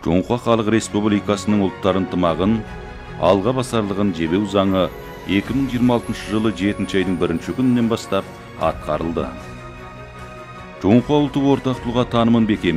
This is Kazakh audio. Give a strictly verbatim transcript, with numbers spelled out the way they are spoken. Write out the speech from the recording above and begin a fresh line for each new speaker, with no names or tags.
Жоңқа Халық Республикасының ұлттар ынтымағын алға басарлығын жебеу заңы эки миң жыйырма алтынчы жылы жетинчи айдын биринчи күнүнөн бастап аткарылды. Жоңқа улуттук ортактуулукка таанымын бекем